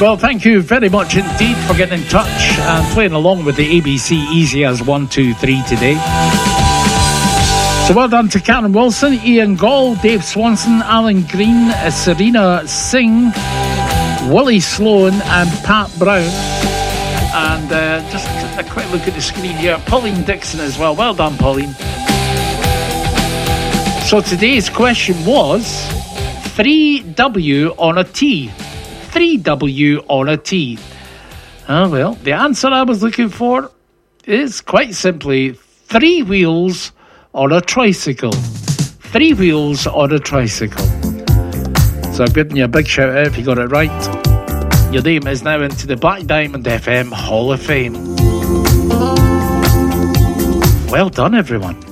Well, thank you very much indeed for getting in touch and playing along with the ABC Easy as 1, 2, 3 today. So well done to Karen Wilson, Ian Gall, Dave Swanson, Alan Green, Serena Singh, Willie Sloan and Pat Brown. And just a quick look at the screen here, Pauline Dixon as well. Well done, Pauline. So today's question was 3W on a T. 3W on a T. Oh, well, the answer I was looking for is quite simply 3 wheels on a tricycle. 3 wheels on a tricycle. So I'm giving you a big shout out if you got it right. Your name is now into the Black Diamond FM Hall of Fame. Well done, everyone.